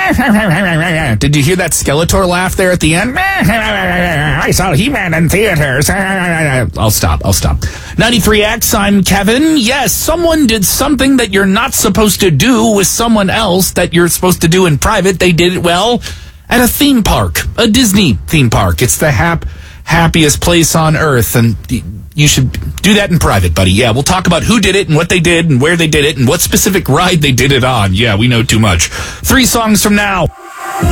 Did you hear that Skeletor laugh there at the end? I saw He-Man in theaters. I'll stop. 93X, I'm Kevin. Yes, someone did something that you're not supposed to do with someone else that you're supposed to do in private. They did it, well, at a theme park, a Disney theme park. It's the happiest place on earth, and you should do that in private, buddy. Yeah, we'll talk about who did it and what they did and where they did it and what specific ride they did it on. Yeah, we know too much. 3 songs from now.